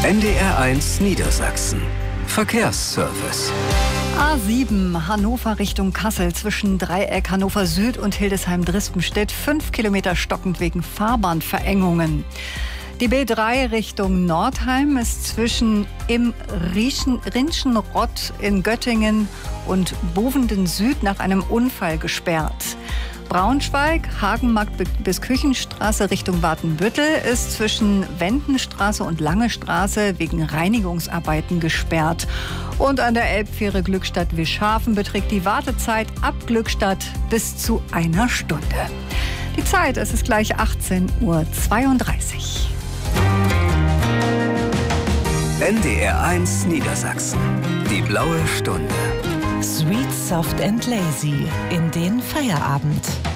NDR1 Niedersachsen. Verkehrsservice. A7 Hannover Richtung Kassel zwischen Dreieck Hannover Süd und Hildesheim-Drispenstedt 5 Kilometer stockend wegen Fahrbahnverengungen. Die B3 Richtung Nordheim ist zwischen im Rinschenrott in Göttingen und Bovenden Süd nach einem Unfall gesperrt. Braunschweig, Hagenmarkt bis Küchenstraße Richtung Watenbüttel ist zwischen Wendenstraße und Lange Straße wegen Reinigungsarbeiten gesperrt. Und an der Elbfähre Glückstadt-Wischhafen beträgt die Wartezeit ab Glückstadt bis zu 1 Stunde. Die Zeit, es ist gleich 18:32 Uhr. NDR1 Niedersachsen. Die blaue Stunde. Sweet, soft and lazy in den Feierabend.